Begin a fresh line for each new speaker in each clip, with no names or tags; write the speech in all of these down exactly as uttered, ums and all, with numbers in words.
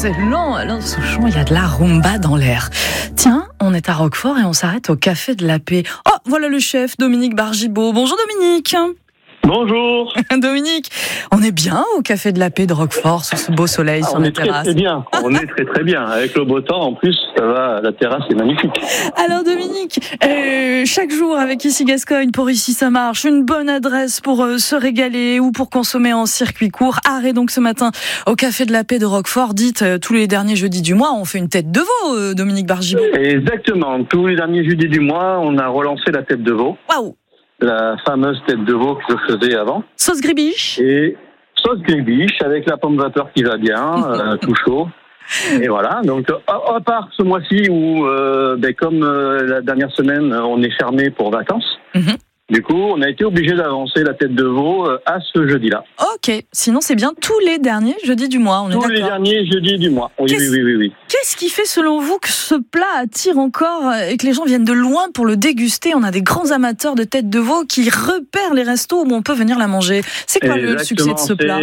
excellent, Alain Souchon, il y a de la rumba dans l'air. Tiens, on est à Roquefort et on s'arrête au Café de la Paix. Oh, voilà le chef, Dominique Bargibaud. Bonjour Dominique.
Bonjour.
Dominique, on est bien au Café de la Paix de Roquefort, sous ce beau soleil,
ah,
sur
on
la
est
terrasse.
Très, très bien, on est très très bien. Avec le beau temps, en plus, ça va, la terrasse est magnifique.
Alors Dominique, euh, chaque jour avec Ici Gascogne, pour Ici ça marche, une bonne adresse pour euh, se régaler ou pour consommer en circuit court. Arrêt donc ce matin au Café de la Paix de Roquefort. Dites, euh, tous les derniers jeudis du mois, on fait une tête de veau, euh, Dominique Bargibaud.
Exactement, tous les derniers jeudis du mois, on a relancé la tête de veau.
Waouh!
La fameuse tête de veau que je faisais avant.
Sauce gribiche.
Et sauce gribiche avec la pomme vapeur qui va bien, euh, tout chaud. Et voilà, donc à part ce mois-ci où, euh, ben, comme euh, la dernière semaine, on est fermé pour vacances. Mm-hmm. Du coup, on a été obligé d'avancer la tête de veau à ce jeudi-là.
Ok, sinon c'est bien tous les derniers jeudis du mois, on est
tous
d'accord.
les derniers jeudis du mois, oui, oui, oui, oui, oui.
Qu'est-ce qui fait selon vous que ce plat attire encore et que les gens viennent de loin pour le déguster? On a des grands amateurs de tête de veau qui repèrent les restos où on peut venir la manger. C'est quoi
Exactement,
le succès de ce plat?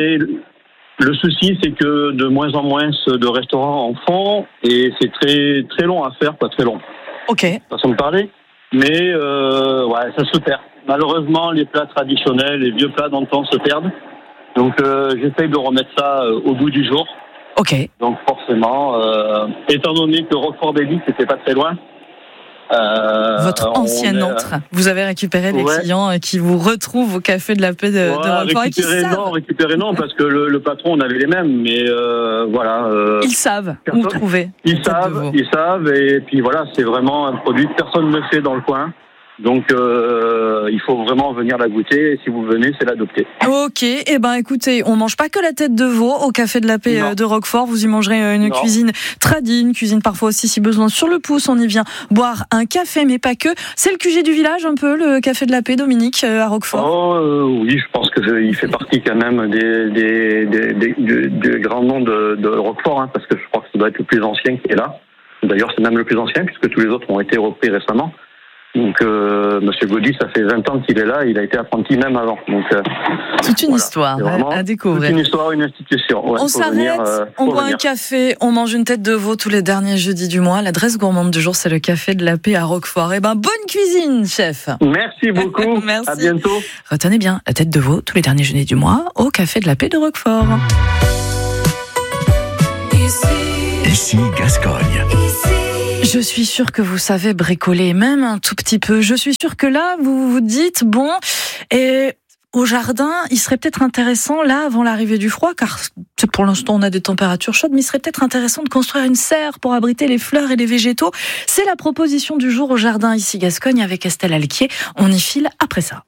Le souci, c'est que de moins en moins de restaurants en font et c'est très, très long à faire, pas très long.
Ok.
Façon de parler. Mais euh, ouais, ça se perd. Malheureusement, les plats traditionnels, les vieux plats d'antan se perdent. Donc, euh, j'essaye de remettre ça euh, au bout du jour.
Ok.
Donc, forcément, euh, étant donné que Roquefort-Bellix, c'était pas très loin.
Euh, Votre ancien est... entre. Vous avez récupéré les ouais. clients qui vous retrouvent au Café de la Paix de, ouais, de Roquefort.
Récupérer non, récupérer non, parce que le, le patron, on avait les mêmes, mais euh, voilà. Euh,
ils savent où trouver.
Ils savent, ils savent, et puis voilà, c'est vraiment un produit que personne ne fait dans le coin. Donc, euh, il faut vraiment venir la goûter. Et si vous venez, c'est l'adopter.
Ok. Eh ben, écoutez, on mange pas que la tête de veau au Café de la Paix non. de Roquefort. Vous y mangerez une non. cuisine tradie, une cuisine parfois aussi, si besoin, sur le pouce. On y vient boire un café, mais pas que. C'est le Q G du village, un peu, le Café de la Paix, Dominique, à Roquefort.
Oh, euh, oui, je pense qu'il fait partie quand même des, des, des, des, des, des grands noms de, de Roquefort, hein, parce que je crois que ça doit être le plus ancien qui est là. D'ailleurs, c'est même le plus ancien, puisque tous les autres ont été repris récemment. Donc, euh, Monsieur Gaudi, ça fait vingt ans qu'il est là, il a été apprenti même avant. Donc, euh,
toute une voilà, histoire à découvrir.
Toute une histoire, une institution. Ouais,
on s'arrête, venir, euh, on boit venir. un café, on mange une tête de veau tous les derniers jeudis du mois. L'adresse gourmande du jour, c'est le Café de la Paix à Roquefort. Eh ben, bonne cuisine, chef.
Merci beaucoup.
Merci.
À bientôt.
Retenez bien, la tête de veau tous les derniers jeudis du mois au Café de la Paix de Roquefort.
Ici, Ici Gascogne. Ici.
Je suis sûre que vous savez bricoler, même un tout petit peu. Je suis sûre que là, vous vous dites, bon, et au jardin, il serait peut-être intéressant, là, avant l'arrivée du froid, car pour l'instant, on a des températures chaudes, mais il serait peut-être intéressant de construire une serre pour abriter les fleurs et les végétaux. C'est la proposition du jour au jardin Ici Gascogne avec Estelle Alquier. On y file après ça.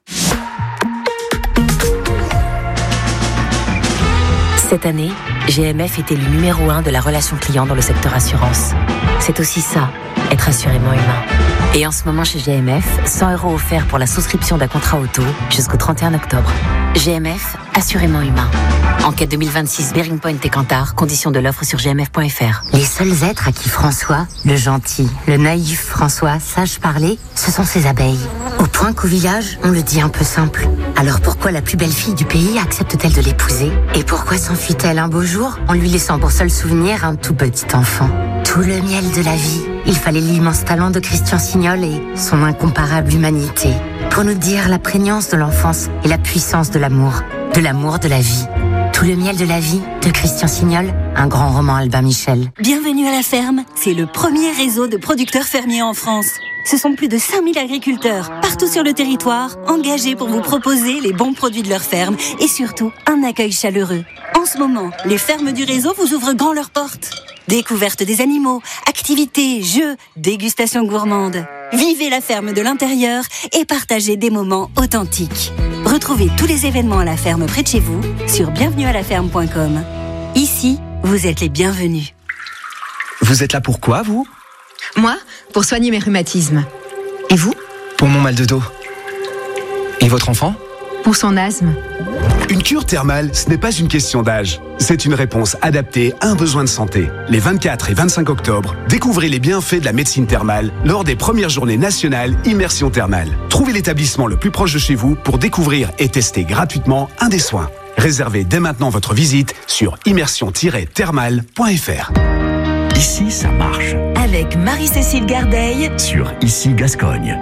Cette année, G M F est élu numéro un de la relation client dans le secteur assurance. C'est aussi ça, être assurément humain. Et en ce moment chez G M F, cent euros offerts pour la souscription d'un contrat auto jusqu'au trente et un octobre. G M F, assurément humain. Enquête deux mille vingt-six, Bearing Point et Kantar, conditions de l'offre sur g m f point f r.
Les seuls êtres à qui François, le gentil, le naïf François, sache parler, ce sont ses abeilles. Au point qu'au village, on le dit un peu simple. Alors pourquoi la plus belle fille du pays accepte-t-elle de l'épouser? Et pourquoi s'enfuit-elle un beau jour en lui laissant pour seul souvenir un tout petit enfant? Tout le miel de la vie. Il fallait l'immense talent de Christian Signol et son incomparable humanité pour nous dire la prégnance de l'enfance et la puissance de l'amour, de l'amour de la vie. Tout le miel de la vie de Christian Signol, un grand roman Albin Michel.
Bienvenue à la ferme, c'est le premier réseau de producteurs fermiers en France. Ce sont plus de cinq mille agriculteurs, partout sur le territoire, engagés pour vous proposer les bons produits de leur ferme et surtout un accueil chaleureux. En ce moment, les fermes du réseau vous ouvrent grand leurs portes. Découverte des animaux, activités, jeux, dégustation gourmande. Vivez la ferme de l'intérieur et partagez des moments authentiques. Retrouvez tous les événements à la ferme près de chez vous sur bienvenue à la ferme point com. Ici, vous êtes les bienvenus.
Vous êtes là pour quoi, vous ?
Moi, pour soigner mes rhumatismes. Et vous ?
Pour mon mal de dos. Et votre enfant ?
Pour son asthme.
Une cure thermale, ce n'est pas une question d'âge. C'est une réponse adaptée à un besoin de santé. Les vingt-quatre et vingt-cinq octobre, découvrez les bienfaits de la médecine thermale lors des premières journées nationales Immersion Thermale. Trouvez l'établissement le plus proche de chez vous pour découvrir et tester gratuitement un des soins. Réservez dès maintenant votre visite sur immersion tiret thermale point f r.
Ici, ça marche.
Avec Marie-Cécile Gardeil
sur Ici Gascogne.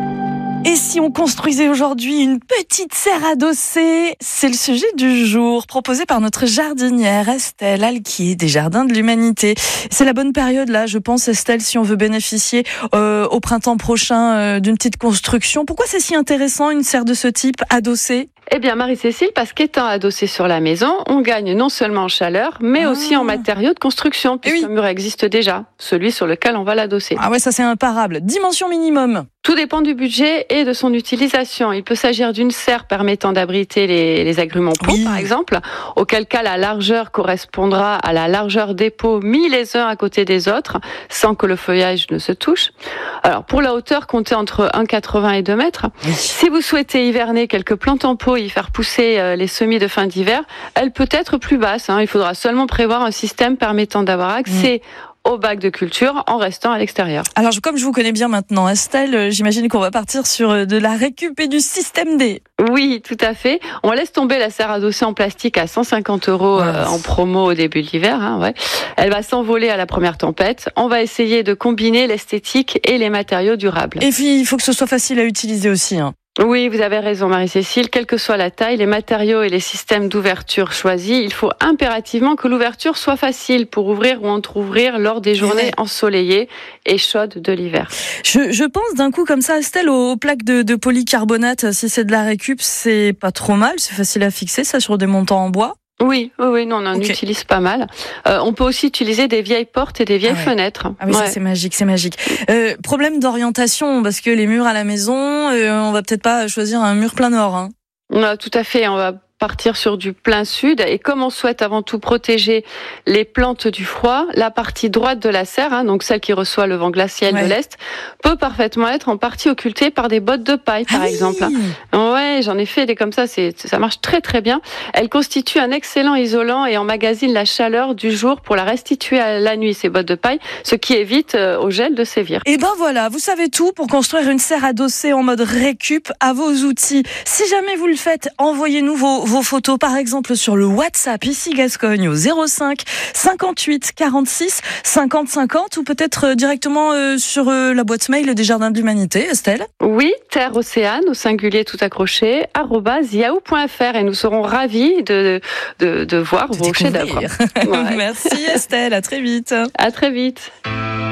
Et si on construisait aujourd'hui une petite serre adossée? C'est le sujet du jour, proposé par notre jardinière Estelle Alquier des Jardins de l'Humanité. C'est la bonne période là, je pense, Estelle, si on veut bénéficier euh, au printemps prochain euh, d'une petite construction. Pourquoi c'est si intéressant une serre de ce type adossée?
Eh bien, Marie-Cécile, parce qu'étant adossée sur la maison, on gagne non seulement en chaleur, mais ah. aussi en matériaux de construction, puisqu'un oui. mur existe déjà, celui sur lequel on va l'adosser.
Ah ouais, ça c'est imparable. Dimension minimum?
Tout dépend du budget et de son utilisation. Il peut s'agir d'une serre permettant d'abriter les, les agrumes pots, oui. par exemple, auquel cas la largeur correspondra à la largeur des pots mis les uns à côté des autres, sans que le feuillage ne se touche. Alors, pour la hauteur, comptez entre un virgule quatre-vingts et deux mètres. Oui. Si vous souhaitez hiverner quelques plantes en pot et y faire pousser euh, les semis de fin d'hiver, elle peut être plus basse. Hein. Il faudra seulement prévoir un système permettant d'avoir accès mmh. au bac de culture en restant à l'extérieur.
Alors, comme je vous connais bien maintenant, Estelle, j'imagine qu'on va partir sur de la récup et du système D.
Oui, tout à fait. On laisse tomber la serre adossée en plastique à cent cinquante euros ouais. euh, en promo au début de l'hiver. Hein, ouais. Elle va s'envoler à la première tempête. On va essayer de combiner l'esthétique et les matériaux durables.
Et puis, il faut que ce soit facile à utiliser aussi. Hein.
Oui, vous avez raison Marie-Cécile, quelle que soit la taille, les matériaux et les systèmes d'ouverture choisis, il faut impérativement que l'ouverture soit facile pour ouvrir ou entrouvrir lors des journées ouais. ensoleillées et chaudes de l'hiver.
Je, je pense d'un coup comme ça, Estelle, aux, aux plaques de, de polycarbonate, si c'est de la récup, c'est pas trop mal, c'est facile à fixer ça sur des montants en bois.
Oui, oui, oui, non, on en okay. utilise pas mal. Euh, on peut aussi utiliser des vieilles portes et des vieilles ah ouais. fenêtres.
Ah oui, ouais. ça c'est magique, c'est magique. Euh, problème d'orientation, parce que les murs à la maison, euh, on va peut-être pas choisir un mur plein nord. Hein.
Non, tout à fait, on va partir sur du plein sud et comme on souhaite avant tout protéger les plantes du froid, la partie droite de la serre, hein, donc celle qui reçoit le vent glacial ouais. de l'Est, peut parfaitement être en partie occultée par des bottes de paille, par ah exemple. Oui. Ouais, j'en ai fait des comme ça, c'est, ça marche très très bien. Elle constitue un excellent isolant et emmagasine la chaleur du jour pour la restituer à la nuit, ces bottes de paille, ce qui évite euh, au gel de sévir.
Et ben voilà, vous savez tout pour construire une serre adossée en mode récup à vos outils. Si jamais vous le faites, envoyez-nous vos vos photos, par exemple, sur le WhatsApp Ici Gascogne au zéro cinq cinquante-huit quarante-six cinquante cinquante ou peut-être directement euh, sur euh, la boîte mail des Jardins de l'Humanité, Estelle.
Oui, Terre Océane, au singulier tout accroché, arobase yahoo point f r et nous serons ravis de, de, de voir de vos chefs-d'œuvre.
Ouais. Merci Estelle, à très vite.
À très vite.